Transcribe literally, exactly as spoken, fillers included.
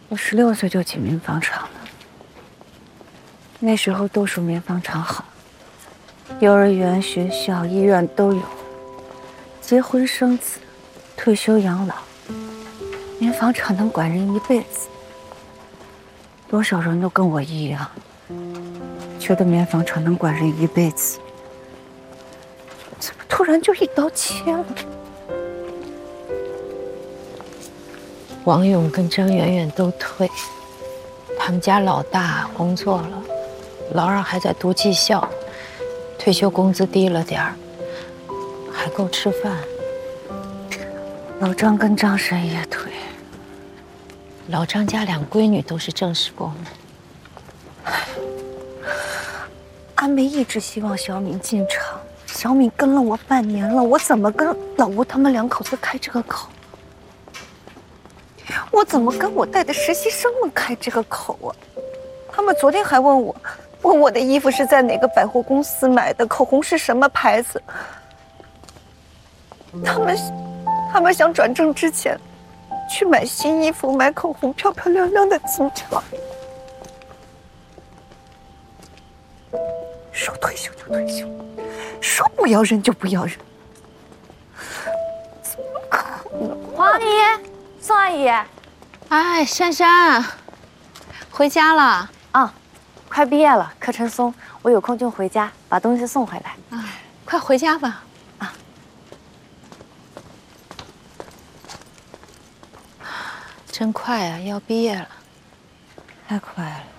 我十六岁就进民纺厂了，那时候都说民纺厂好，幼儿园、学校、医院都有，结婚生子，退休养老，民纺厂能管人一辈子。多少人都跟我一样，觉得民纺厂能管人一辈子，怎么突然就一刀切了？ 王勇跟张媛媛都退，他们家老大工作了，老二还在读技校，退休工资低了点儿，还够吃饭。 老张跟张婶也退， 老张家两闺女都是正式工人。 阿梅一直希望小敏进厂，小敏跟了我半年了，我怎么跟老吴他们两口子开这个口？我怎么跟我带的实习生们开这个口啊？他们昨天还问我，问我的衣服是在哪个百货公司买的，口红是什么牌子。他们，他们想转正之前，去买新衣服、买口红，漂漂亮亮的进厂。说退休就退休，说不要人就不要人，怎么可能？ 黄阿姨，宋阿姨。 哎，珊珊，回家了啊，快毕业了，课程松，我有空就回家把东西送回来。 哎，快回家吧。 啊， 真快啊，要毕业了， 太快了。